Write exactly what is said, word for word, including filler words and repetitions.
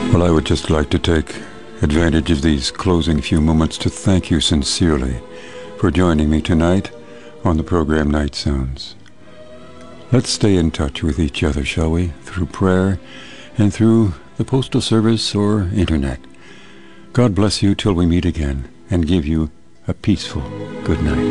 Well, I would just like to take advantage of these closing few moments to thank you sincerely for joining me tonight on the program Night Sounds. Let's stay in touch with each other, shall we, through prayer and through the postal service or internet. God bless you till we meet again and give you a peaceful good night.